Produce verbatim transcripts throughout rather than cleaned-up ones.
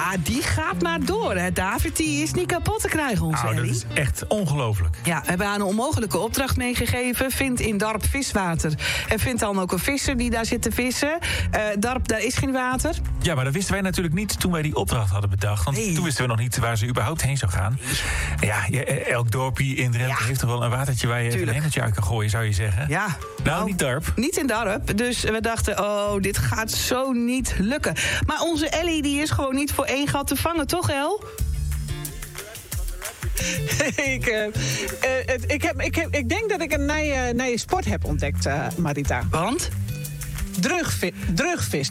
Ja, die gaat maar door, hè, David. Die is niet kapot te krijgen, onze Nou, dat Ellie. is echt ongelooflijk. Ja, we hebben haar een onmogelijke opdracht meegegeven. Vind in Darp viswater. En vind dan ook een visser die daar zit te vissen. Uh, Darp, daar is geen water. Ja, maar dat wisten wij natuurlijk niet toen wij die opdracht hadden bedacht. Want Nee. toen wisten we nog niet waar ze überhaupt heen zou gaan. Ja, ja, elk dorpje in Drenthe Ja. heeft toch wel een watertje waar je even een Tuurlijk. hengeltje uit kan gooien, zou je zeggen? Ja. Nou, niet Darp. Niet in Darp. Dus we dachten, oh, dit gaat zo niet lukken. Maar onze Ellie, die is gewoon niet voor één gat te vangen, toch, El? ik, uh, uh, het, ik, heb, ik, heb, ik denk dat ik een nieuwe, nieuwe sport heb ontdekt, uh, Marita. Want? Drugvi- drugvissen.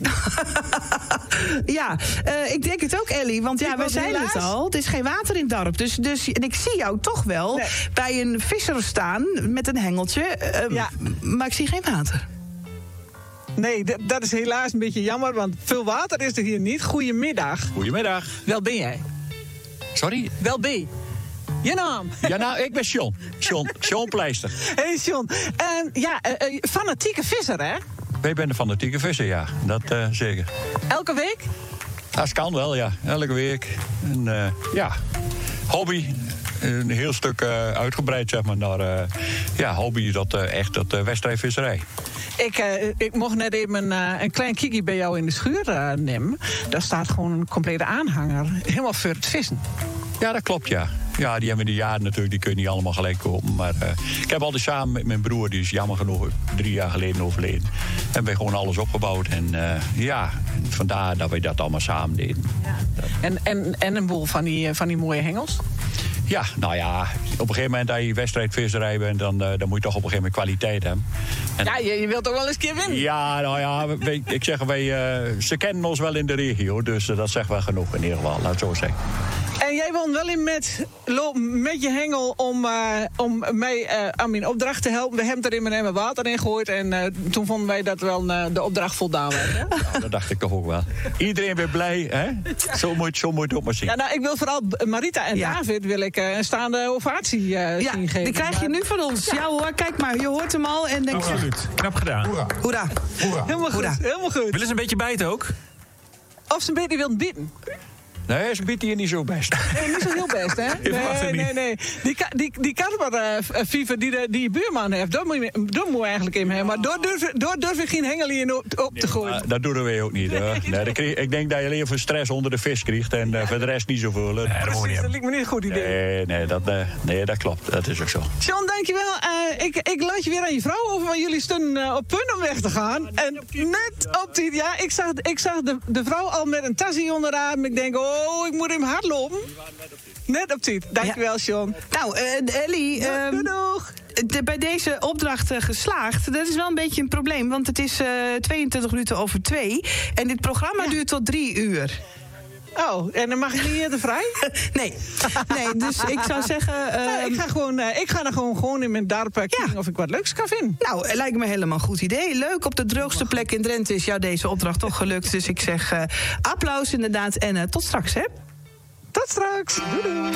Ja, uh, ik denk het ook, Ellie. Want ja, Ik we was zeiden helaas- het al. Het is geen water in Darp. Dus, dus, en ik zie jou toch wel Nee. bij een visser staan met een hengeltje. Uh, Ja. Maar ik zie geen water. Nee, d- dat is helaas een beetje jammer, want veel water is er hier niet. Goedemiddag. Goedemiddag. Wel ben jij? Sorry? Wel ben je? Je naam? Ja, nou, ik ben John. John, John Pleister. Hey John. Uh, ja, uh, uh, fanatieke visser, hè? Wij zijn de fanatieke visser, ja. Dat uh, zeker. Elke week? Dat kan wel, ja. Elke week. En, uh, ja, hobby. Een heel stuk uh, uitgebreid, zeg maar, naar uh, ja, hobby, dat uh, echt dat uh, wedstrijdvisserij. Ik, uh, ik mocht net even een, uh, een klein kikkie bij jou in de schuur uh, nemen. Daar staat gewoon een complete aanhanger. Helemaal voor het vissen. Ja, dat klopt, ja. Ja, die hebben we de jaren natuurlijk, die kun je niet allemaal gelijk kopen. Maar uh, ik heb altijd samen met mijn broer, die is jammer genoeg drie jaar geleden overleden. Hebben wij gewoon alles opgebouwd. En uh, ja, vandaar dat wij dat allemaal samen deden. Ja. En, en, en een boel van die, van die mooie hengels. Ja, nou ja, op een gegeven moment dat je wedstrijdvisserij bent, dan, uh, dan moet je toch op een gegeven moment kwaliteit hebben. En Ja, je, je wilt toch wel eens een keer winnen? ja, nou ja, wij, ik zeg, wij, uh, ze kennen ons wel in de regio, dus uh, dat zegt wel genoeg in ieder geval, laat het zo zeggen. En jij won wel in met, met je hengel om, uh, om mij uh, aan mijn opdracht te helpen. We hebben er in mijn emmer water in gegooid. En uh, toen vonden wij dat wel uh, de opdracht voldaan werd. Hè? Nou, dat dacht ik toch ook wel. Iedereen weer blij, hè? Zo moet, zo moet je het ook maar zien. Ja, nou, ik wil vooral Marita en Ja. David wil ik uh, een staande ovatie uh, Ja, zien geven. die krijg je nu van ons. Ja, hoor, kijk maar, je hoort hem al en denk Absoluut. Knap gedaan. hoera. Helemaal goed, Hoera. helemaal goed. Willen ze een beetje bijten ook? Of ze een beetje wilt bieden. Nee, ze biedt hier niet zo best. Nee, niet zo heel best, hè? verwacht het Nee, niet. nee, nee. Die, ka- die, die karper-fever die, de- die je buurman heeft, dat moet je, dat moet je eigenlijk in hebben. Maar door durf, door durf ik geen hengel in op, op te gooien. Uh, dat doen we ook niet. Hoor. Nee, dat kreeg- ik denk dat je alleen voor stress onder de vis krijgt en uh, voor de rest niet zoveel. Nee, dat moet je Precies, niet dat hebben. lijkt me niet een goed idee. Nee, nee, dat, uh, nee, dat klopt. Dat is ook zo. John, dankjewel. Uh, ik, ik laat je weer aan je vrouw over, want jullie stonden uh, op punt om weg te gaan. En net op die... Ja, ik zag, ik zag de, de vrouw al met een tasje onderaan. Ik denk, oh, ik moet hem hardlopen. Net op tijd. Dankjewel, John. Nou, uh, Ellie, Ja, ehm, doei, doeg. de, bij deze opdracht uh, geslaagd. Dat is wel een beetje een probleem, want het is uh, tweeëntwintig minuten over twee. En dit programma Ja. duurt tot drie uur. Oh, en dan mag ik niet eerder vrij? Nee, nee, dus ik zou zeggen... Uh, Nou, ik ga gewoon, uh, ik ga er gewoon, gewoon in mijn darp uh, kijken Ja. of ik wat leuks kan vinden. Nou, lijkt me helemaal een goed idee. Leuk, op de droogste plek in Drenthe is jou deze opdracht toch gelukt. Dus ik zeg uh, applaus inderdaad en uh, tot straks, hè? Tot straks. Doei doei.